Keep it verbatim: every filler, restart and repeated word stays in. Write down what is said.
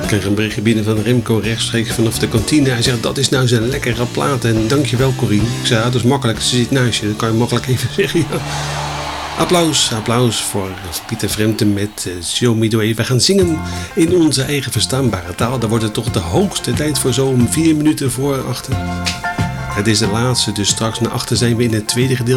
kreeg een berichtje binnen van Remco rechtstreeks vanaf de kantine. Hij zegt, dat is nou zo'n lekkere plaat en dankjewel Corine. Ik zei, ja, dat is makkelijk, ze zit naast je, dat kan je makkelijk even zeggen. Ja. Applaus, applaus voor Pieter Frampton met uh, Show Me The Way. We gaan zingen in onze eigen verstaanbare taal. Daar wordt het toch de hoogste tijd voor, zo om vier minuten voor achter. Het is de laatste, dus straks naar achter zijn we in het tweede gedeelte.